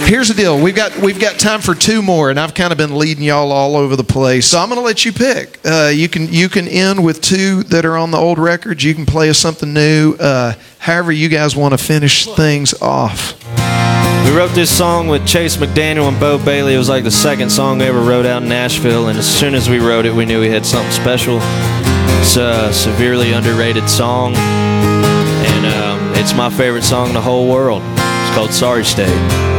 Here's the deal. We've got time for two more, and I've kind of been leading y'all all over the place. So I'm going to let you pick. You can end with two that are on the old records. You can play us something new. However you guys want to finish things off. We wrote this song with Chase McDaniel and Bo Bailey. It was like the second song we ever wrote out in Nashville, and as soon as we wrote it, we knew we had something special. It's a severely underrated song, and it's my favorite song in the whole world. It's called Sorry State.